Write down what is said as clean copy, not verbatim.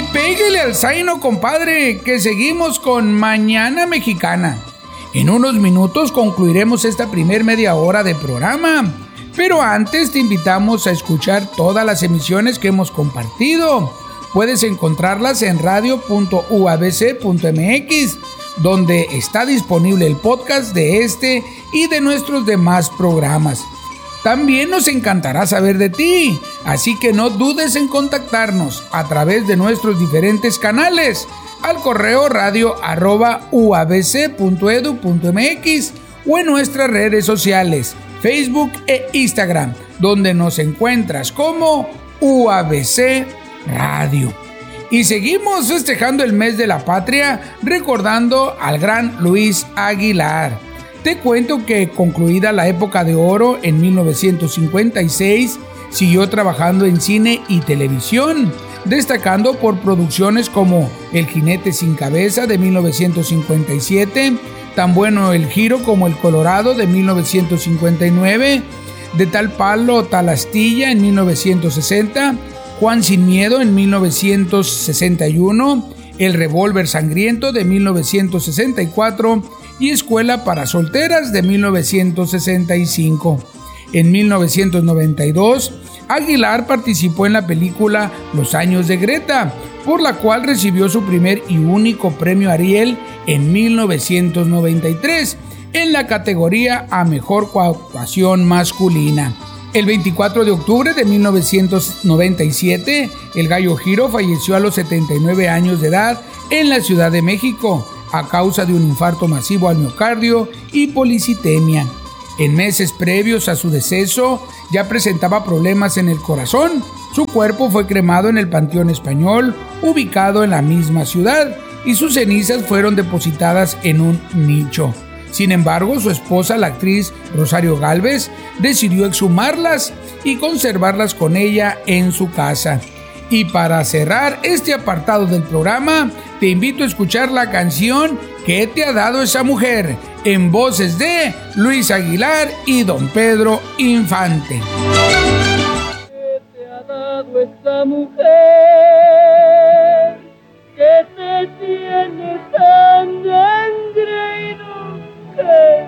péguele al zaino, compadre, que seguimos con Mañana Mexicana. En unos minutos concluiremos esta primer media hora de programa, pero antes te invitamos a escuchar todas las emisiones que hemos compartido. Puedes encontrarlas en radio.uabc.mx, donde está disponible el podcast de este y de nuestros demás programas. También nos encantará saber de ti, así que no dudes en contactarnos a través de nuestros diferentes canales, al correo radio@uabc.edu.mx o en nuestras redes sociales, Facebook e Instagram, donde nos encuentras como UABC Radio. Y seguimos festejando el mes de la patria, recordando al gran Luis Aguilar. Te cuento que concluida la época de oro en 1956, siguió trabajando en cine y televisión, destacando por producciones como El jinete sin cabeza de 1957, Tan bueno el giro como El Colorado de 1959, De tal palo tal astilla en 1960, Juan sin miedo en 1961, El revólver sangriento de 1964 y Escuela para solteras de 1965. En 1992, Aguilar participó en la película Los años de Greta, por la cual recibió su primer y único premio Ariel en 1993, en la categoría a Mejor Coactuación Masculina. El 24 de octubre de 1997, el Gallo Giro falleció a los 79 años de edad en la Ciudad de México, a causa de un infarto masivo al miocardio y policitemia. En meses previos a su deceso, ya presentaba problemas en el corazón. Su cuerpo fue cremado en el Panteón Español, ubicado en la misma ciudad, y sus cenizas fueron depositadas en un nicho. Sin embargo, su esposa, la actriz Rosario Gálvez, decidió exhumarlas y conservarlas con ella en su casa. Y para cerrar este apartado del programa, te invito a escuchar la canción ¿Qué te ha dado esa mujer?, en voces de Luis Aguilar y Don Pedro Infante. ¿Qué te ha dado esa mujer?